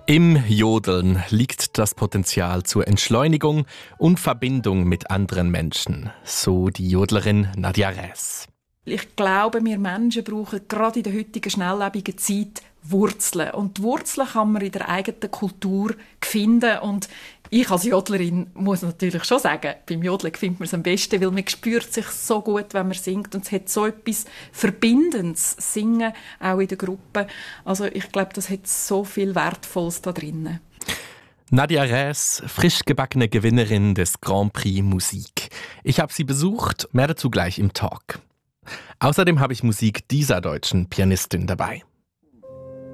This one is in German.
Im Jodeln liegt das Potenzial zur Entschleunigung und Verbindung mit anderen Menschen, so die Jodlerin Nadia Räss. Ich glaube, wir Menschen brauchen gerade in der heutigen schnelllebigen Zeit Wurzeln. Und die Wurzeln kann man in der eigenen Kultur finden. Und ich als Jodlerin muss natürlich schon sagen, beim Jodeln findet man es am besten, weil man spürt sich so gut, wenn man singt. Und es hat so etwas Verbindendes, Singen, auch in der Gruppe. Also ich glaube, das hat so viel Wertvolles da drin. Nadia Räss, frisch gebackene Gewinnerin des Grand Prix Musik. Ich habe sie besucht, mehr dazu gleich im Talk. Außerdem habe ich Musik dieser deutschen Pianistin dabei.